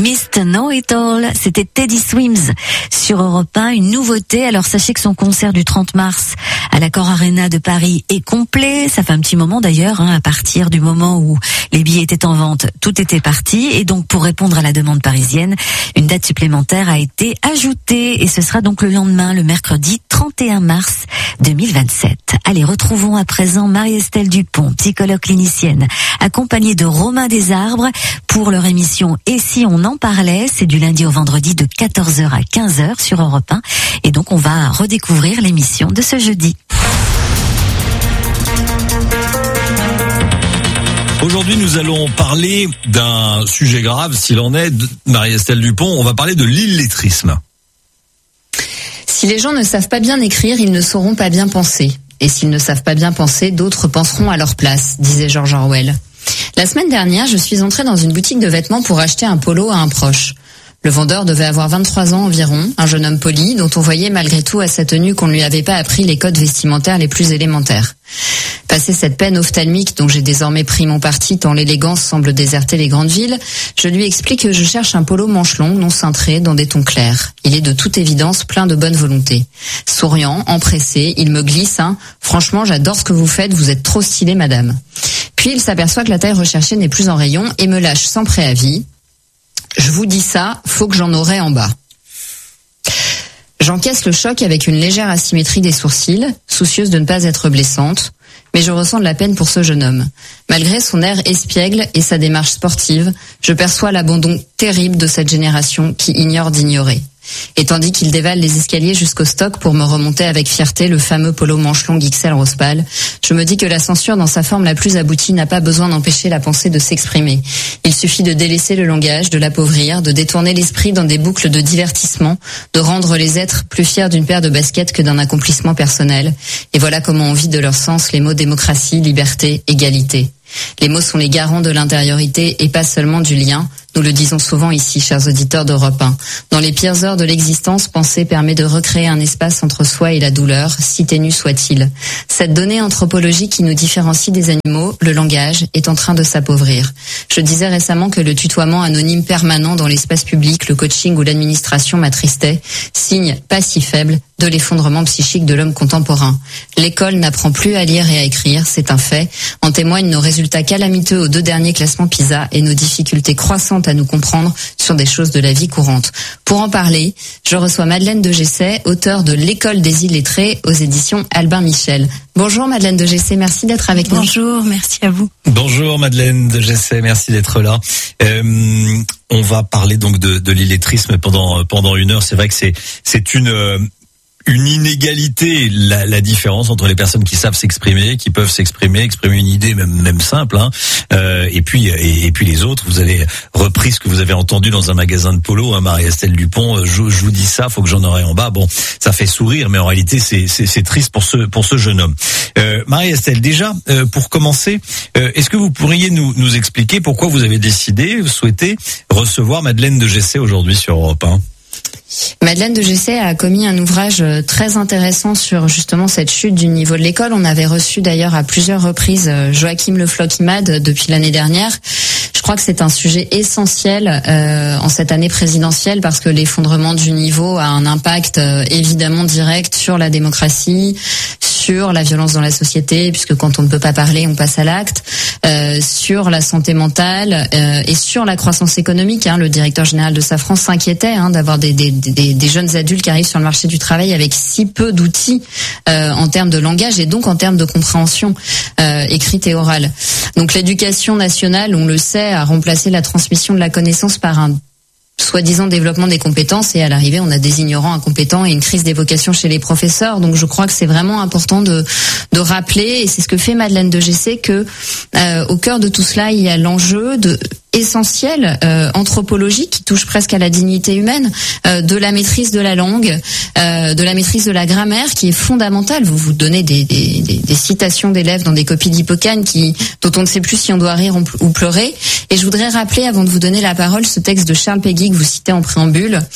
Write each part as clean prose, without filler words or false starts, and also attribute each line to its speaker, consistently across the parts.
Speaker 1: Mist Know It All, c'était Teddy Swims sur Europe 1, une nouveauté. Alors sachez que son concert du 30 mars à l'Accor Arena de Paris est complet. Ça fait un petit moment d'ailleurs, à partir du moment où les billets étaient en vente, tout était parti. Et donc pour répondre à la demande parisienne, une date supplémentaire a été ajoutée et ce sera donc le lendemain, le mercredi 31 mars 2027. Allez, retrouvons à présent Marie-Estelle Dupont, psychologue clinicienne, accompagnée de Romain Desarbres pour leur émission Et si on en parlait, c'est du lundi au vendredi de 14h à 15h sur Europe 1. Et donc on va redécouvrir l'émission de ce jeudi.
Speaker 2: Aujourd'hui, nous allons parler d'un sujet grave, s'il en est, Marie-Estelle Dupont. On va parler de l'illettrisme.
Speaker 3: Si les gens ne savent pas bien écrire, ils ne sauront pas bien penser. Et s'ils ne savent pas bien penser, d'autres penseront à leur place, disait George Orwell. La semaine dernière, je suis entrée dans une boutique de vêtements pour acheter un polo à un proche. Le vendeur devait avoir 23 ans environ, un jeune homme poli dont on voyait malgré tout à sa tenue qu'on ne lui avait pas appris les codes vestimentaires les plus élémentaires. Passé cette peine ophtalmique dont j'ai désormais pris mon parti tant l'élégance semble déserter les grandes villes, je lui explique que je cherche un polo manche longue non cintré dans des tons clairs. Il est de toute évidence plein de bonne volonté. Souriant, empressé, il me glisse « Franchement, j'adore ce que vous faites, vous êtes trop stylée, madame ». Puis il s'aperçoit que la taille recherchée n'est plus en rayon et me lâche sans préavis. Je vous dis ça, faut que j'en aurai en bas. J'encaisse le choc avec une légère asymétrie des sourcils, soucieuse de ne pas être blessante, mais je ressens de la peine pour ce jeune homme. Malgré son air espiègle et sa démarche sportive, je perçois l'abandon terrible de cette génération qui ignore d'ignorer. Et tandis qu'il dévale les escaliers jusqu'au stock pour me remonter avec fierté le fameux polo manche longue XL rose pâle, je me dis que la censure dans sa forme la plus aboutie n'a pas besoin d'empêcher la pensée de s'exprimer. Il suffit de délaisser le langage, de l'appauvrir, de détourner l'esprit dans des boucles de divertissement, de rendre les êtres plus fiers d'une paire de baskets que d'un accomplissement personnel. Et voilà comment on vide de leur sens les mots démocratie, liberté, égalité. Les mots sont les garants de l'intériorité et pas seulement du lien. Nous le disons souvent ici, chers auditeurs d'Europe 1. Dans les pires heures de l'existence, penser permet de recréer un espace entre soi et la douleur, si ténue soit-il. Cette donnée anthropologique qui nous différencie des animaux, le langage, est en train de s'appauvrir. Je disais récemment que le tutoiement anonyme permanent dans l'espace public, le coaching ou l'administration m'attristait, signe pas si faible de l'effondrement psychique de l'homme contemporain. L'école n'apprend plus à lire et à écrire, c'est un fait. En témoignent nos résultats calamiteux aux 2 derniers classements PISA et nos difficultés croissantes à nous comprendre sur des choses de la vie courante. Pour en parler, je reçois Madeleine de Gessé, auteure de L'école des illettrés aux éditions Albin Michel. Bonjour Madeleine de Gessé, merci d'être avec nous.
Speaker 4: Bonjour, merci à vous.
Speaker 2: Bonjour Madeleine de Gessé, merci d'être là. On va parler donc de l'illettrisme pendant une heure. C'est vrai que c'est une inégalité, la différence entre les personnes qui savent s'exprimer, qui peuvent exprimer une idée même simple, et puis les autres. Vous avez repris ce que vous avez entendu dans un magasin de polo, Marie-Estelle Dupont. Je vous dis ça, faut que j'en aurai en bas. Bon, ça fait sourire, mais en réalité c'est triste pour ce jeune homme. Marie-Estelle, déjà pour commencer, est-ce que vous pourriez nous expliquer pourquoi vous avez souhaité recevoir Madeleine de Gessé aujourd'hui sur Europe 1?
Speaker 3: Madeleine de Gessé a commis un ouvrage très intéressant sur justement cette chute du niveau de l'école. On avait reçu d'ailleurs à plusieurs reprises Joachim Le Floch-Imad depuis l'année dernière. Je crois que c'est un sujet essentiel en cette année présidentielle parce que l'effondrement du niveau a un impact évidemment direct sur la démocratie, sur la violence dans la société, puisque quand on ne peut pas parler, on passe à l'acte, sur la santé mentale et sur la croissance économique. Le directeur général de Safran s'inquiétait d'avoir des jeunes adultes qui arrivent sur le marché du travail avec si peu d'outils en termes de langage et donc en termes de compréhension écrite et orale. Donc l'éducation nationale, on le sait, a remplacé la transmission de la connaissance par un soi-disant développement des compétences et à l'arrivée on a des ignorants incompétents et une crise des vocations chez les professeurs. Donc je crois que c'est vraiment important de rappeler, et c'est ce que fait Madeleine de Gessé, que au cœur de tout cela il y a l'enjeu essentiel anthropologique qui touche presque à la dignité humaine, de la maîtrise de la langue, de la maîtrise de la grammaire qui est fondamentale. Vous donnez des citations d'élèves dans des copies d'Hippocane dont on ne sait plus si on doit rire ou pleurer. Et je voudrais rappeler, avant de vous donner la parole, ce texte de Charles Péguy que vous citez en préambule,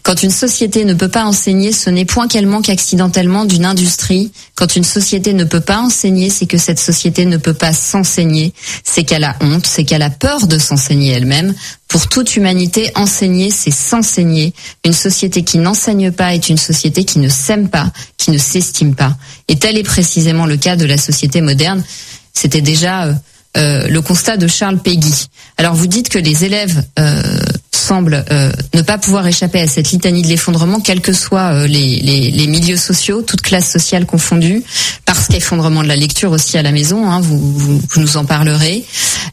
Speaker 3: Quand une société ne peut pas enseigner, ce n'est point qu'elle manque accidentellement d'une industrie. Quand une société ne peut pas enseigner, c'est que cette société ne peut pas s'enseigner. C'est qu'elle a honte, c'est qu'elle a peur de s'enseigner elle-même. Pour toute humanité, enseigner, c'est s'enseigner. Une société qui n'enseigne pas est une société qui ne s'aime pas, qui ne s'estime pas. Et tel est précisément le cas de la société moderne. C'était déjà le constat de Charles Péguy. Alors vous dites que les élèves semblent ne pas pouvoir échapper à cette litanie de l'effondrement, quels que soient les milieux sociaux, toutes classes sociales confondues, parce qu'effondrement de la lecture aussi à la maison, hein, vous nous en parlerez.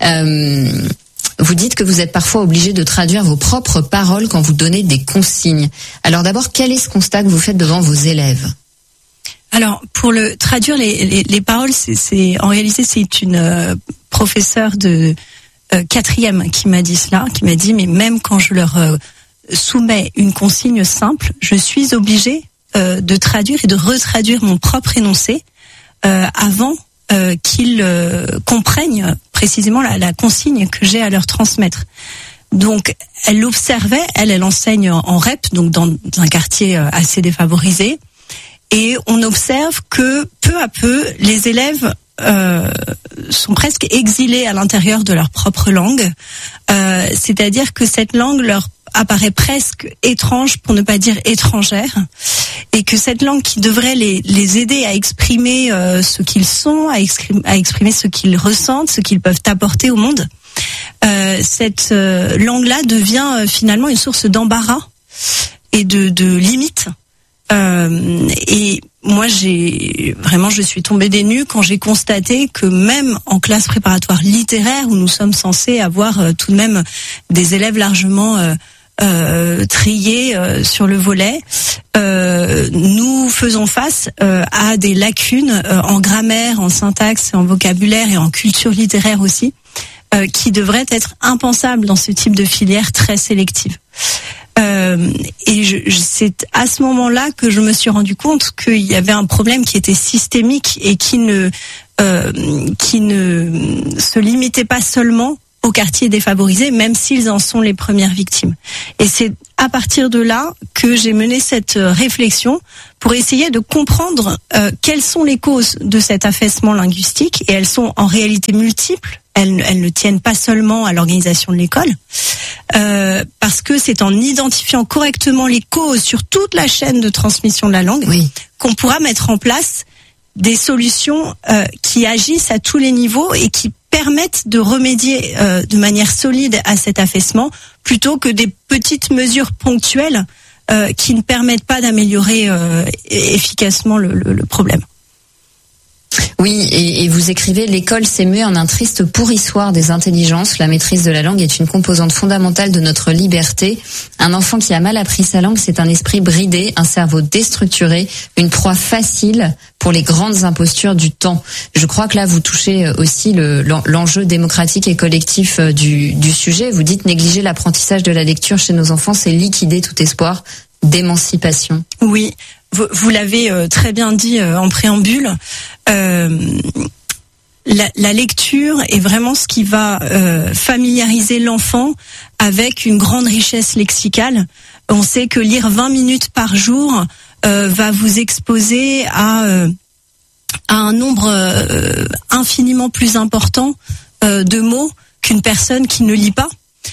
Speaker 3: Vous dites que vous êtes parfois obligé de traduire vos propres paroles quand vous donnez des consignes. Alors d'abord, quel est ce constat que vous faites devant vos élèves ?
Speaker 4: Alors, pour traduire les paroles, en réalité, c'est une professeure de 4e qui m'a dit cela, qui m'a dit, mais même quand je leur soumets une consigne simple, je suis obligée de traduire et de retraduire mon propre énoncé avant qu'ils comprennent précisément la consigne que j'ai à leur transmettre. Donc, elle l'observait, elle enseigne en REP, donc dans un quartier assez défavorisé. Et on observe que peu à peu, les élèves sont presque exilés à l'intérieur de leur propre langue. C'est-à-dire que cette langue leur apparaît presque étrange, pour ne pas dire étrangère. Et que cette langue qui devrait les aider à exprimer ce qu'ils sont, à exprimer ce qu'ils ressentent, ce qu'ils peuvent apporter au monde, cette langue-là devient finalement une source d'embarras et de limites. Et moi, je suis tombée des nues quand j'ai constaté que même en classe préparatoire littéraire, où nous sommes censés avoir tout de même des élèves largement triés sur le volet, nous faisons face à des lacunes en grammaire, en syntaxe, en vocabulaire et en culture littéraire aussi, qui devraient être impensables dans ce type de filière très sélective. Et c'est à ce moment-là que je me suis rendu compte qu'il y avait un problème qui était systémique et qui ne se limitait pas seulement aux quartiers défavorisés, même s'ils en sont les premières victimes. Et c'est à partir de là que j'ai mené cette réflexion pour essayer de comprendre quelles sont les causes de cet affaissement linguistique, et elles sont en réalité multiples. Elles ne tiennent pas seulement à l'organisation de l'école, parce que c'est en identifiant correctement les causes sur toute la chaîne de transmission de la langue qu'on pourra mettre en place des solutions qui agissent à tous les niveaux et qui permettent de remédier de manière solide à cet affaissement, plutôt que des petites mesures ponctuelles qui ne permettent pas d'améliorer efficacement le problème.
Speaker 3: Oui, et vous écrivez « L'école s'est muée en un triste pourrissoir des intelligences. La maîtrise de la langue est une composante fondamentale de notre liberté. Un enfant qui a mal appris sa langue, c'est un esprit bridé, un cerveau déstructuré, une proie facile pour les grandes impostures du temps. » Je crois que là, vous touchez aussi l'enjeu démocratique et collectif du sujet. Vous dites « Négliger l'apprentissage de la lecture chez nos enfants, c'est liquider tout espoir d'émancipation. »
Speaker 4: Oui. Vous l'avez très bien dit en préambule. La lecture est vraiment ce qui va familiariser l'enfant avec une grande richesse lexicale. On sait que lire 20 minutes par jour va vous exposer à un nombre infiniment plus important de mots qu'une personne qui ne lit pas.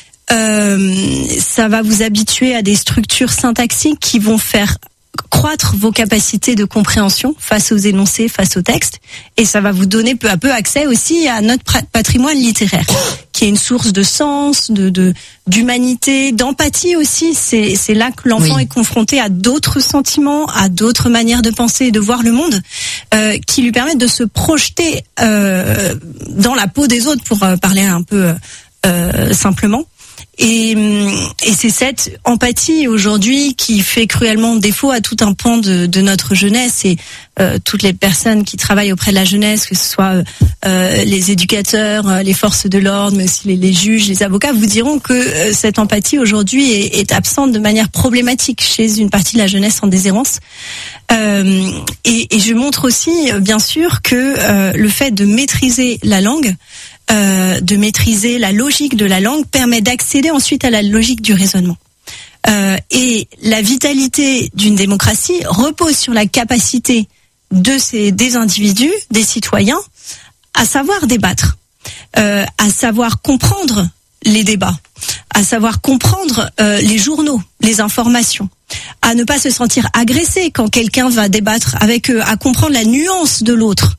Speaker 4: Ça va vous habituer à des structures syntaxiques qui vont faire croître vos capacités de compréhension face aux énoncés, face aux textes, et ça va vous donner peu à peu accès aussi à notre patrimoine littéraire, qui est une source de sens, d'humanité, d'empathie aussi. C'est là que l'enfant est confronté à d'autres sentiments, à d'autres manières de penser et de voir le monde, qui lui permettent de se projeter dans la peau des autres, pour parler un peu simplement. Et c'est cette empathie aujourd'hui qui fait cruellement défaut à tout un pan de notre jeunesse, et toutes les personnes qui travaillent auprès de la jeunesse, que ce soit les éducateurs, les forces de l'ordre, mais aussi les juges, les avocats, vous diront que cette empathie aujourd'hui est absente de manière problématique chez une partie de la jeunesse en déshérence. Et je montre aussi, bien sûr, que le fait de maîtriser la langue, de maîtriser la logique de la langue, permet d'accéder ensuite à la logique du raisonnement. Et la vitalité d'une démocratie repose sur la capacité des individus, des citoyens, à savoir débattre, à savoir comprendre les débats, à savoir comprendre les journaux, les informations, à ne pas se sentir agressé quand quelqu'un va débattre avec eux, à comprendre la nuance de l'autre.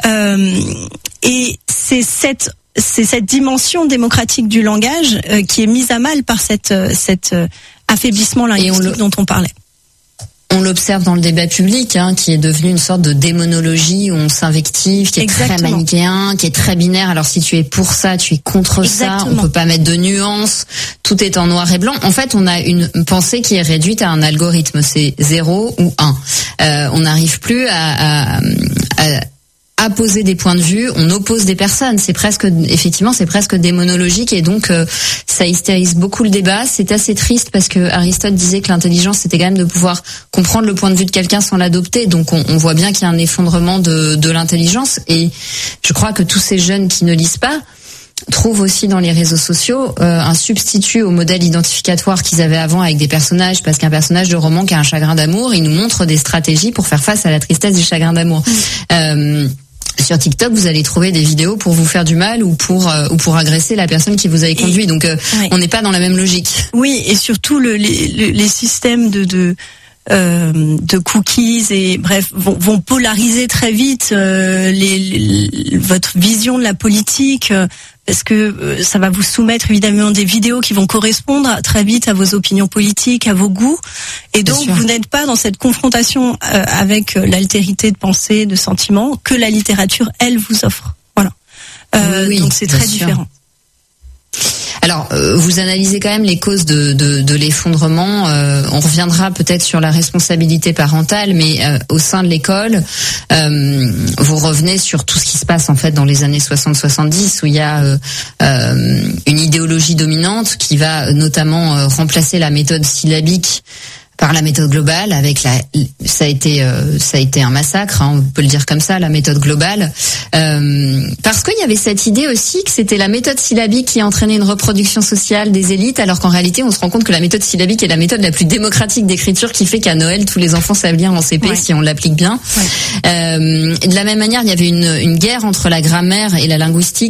Speaker 4: Et c'est cette dimension démocratique du langage qui est mise à mal par cet affaiblissement linguistique dont on parlait.
Speaker 3: On l'observe dans le débat public, qui est devenu une sorte de démonologie où on s'invective, qui est très manichéen, qui est très binaire. Alors si tu es pour ça, tu es contre ça. On peut pas mettre de nuances. Tout est en noir et blanc. En fait, on a une pensée qui est réduite à un algorithme. C'est 0 ou 1. On n'arrive plus à poser des points de vue, on oppose des personnes, c'est presque démonologique et donc ça hystérise beaucoup le débat. C'est assez triste parce que Aristote disait que l'intelligence c'était quand même de pouvoir comprendre le point de vue de quelqu'un sans l'adopter. Donc on voit bien qu'il y a un effondrement de l'intelligence et je crois que tous ces jeunes qui ne lisent pas trouvent aussi dans les réseaux sociaux un substitut au modèle identificatoire qu'ils avaient avant avec des personnages, parce qu'un personnage de roman qui a un chagrin d'amour, il nous montre des stratégies pour faire face à la tristesse du chagrin d'amour. Sur TikTok, vous allez trouver des vidéos pour vous faire du mal ou pour agresser la personne qui vous a conduit. Donc, on n'est pas dans la même logique.
Speaker 4: Oui, et surtout les systèmes de cookies et bref vont polariser très vite votre vision de la politique. Parce que ça va vous soumettre évidemment des vidéos qui vont correspondre très vite à vos opinions politiques, à vos goûts. Et donc, vous n'êtes pas dans cette confrontation avec l'altérité de pensée, de sentiments, que la littérature, elle, vous offre. Voilà. Donc, c'est très différent.
Speaker 3: Alors, vous analysez quand même les causes de l'effondrement. On reviendra peut-être sur la responsabilité parentale, mais au sein de l'école, vous revenez sur tout ce qui se passe en fait dans les années 60-70, où il y a une idéologie dominante qui va notamment remplacer la méthode syllabique par la méthode globale, ça a été un massacre, on peut le dire comme ça, la méthode globale, parce qu'il y avait cette idée aussi que c'était la méthode syllabique qui entraînait une reproduction sociale des élites, alors qu'en réalité on se rend compte que la méthode syllabique est la méthode la plus démocratique d'écriture qui fait qu'à Noël tous les enfants savent lire en CP si on l'applique bien. De la même manière, il y avait une guerre entre la grammaire et la linguistique